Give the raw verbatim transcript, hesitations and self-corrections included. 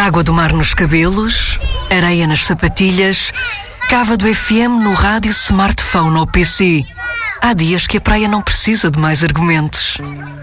Água do mar nos cabelos, areia nas sapatilhas, cava do F M no rádio, smartphone ou P C. Há dias que a praia não precisa de mais argumentos.